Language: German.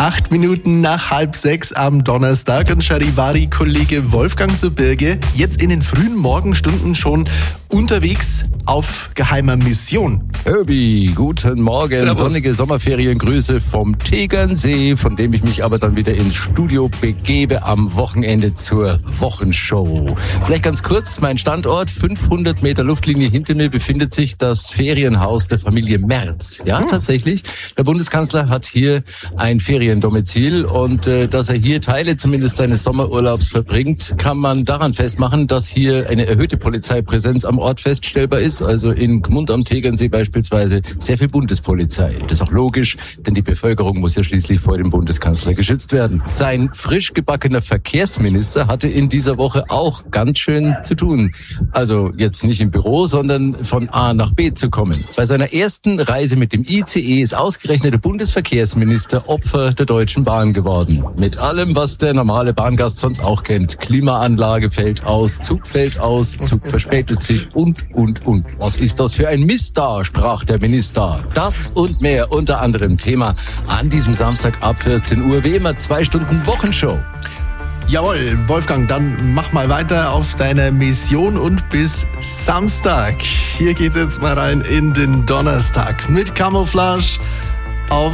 8 Minuten nach 5:30 am Donnerstag und Charivari-Kollege Wolfgang Subirge jetzt in den frühen Morgenstunden schon unterwegs auf geheimer Mission. Herbie, guten Morgen. Servus. Sonnige Sommerferiengrüße vom Tegernsee, von dem ich mich aber dann wieder ins Studio begebe am Wochenende zur Wochenshow. Vielleicht ganz kurz, mein Standort, 500 Meter Luftlinie hinter mir befindet sich das Ferienhaus der Familie Merz. Ja, tatsächlich. Der Bundeskanzler hat hier ein Feriendomizil und dass er hier Teile zumindest seines Sommerurlaubs verbringt, kann man daran festmachen, dass hier eine erhöhte Polizeipräsenz am Ort feststellbar ist. Also in Gmund am Tegernsee beispielsweise sehr viel Bundespolizei. Das ist auch logisch, denn die Bevölkerung muss ja schließlich vor dem Bundeskanzler geschützt werden. Sein frisch gebackener Verkehrsminister hatte in dieser Woche auch ganz schön zu tun. Also jetzt nicht im Büro, sondern von A nach B zu kommen. Bei seiner ersten Reise mit dem ICE ist ausgerechnet der Bundesverkehrsminister Opfer der Deutschen Bahn geworden. Mit allem, was der normale Bahngast sonst auch kennt. Klimaanlage fällt aus, Zug verspätet sich und. Was ist das für ein Mist da, sprach der Minister. Das und mehr unter anderem Thema an diesem Samstag ab 14 Uhr. Wie immer 2 Stunden Wochenshow. Jawohl, Wolfgang, dann mach mal weiter auf deiner Mission und bis Samstag. Hier geht's jetzt mal rein in den Donnerstag mit Camouflage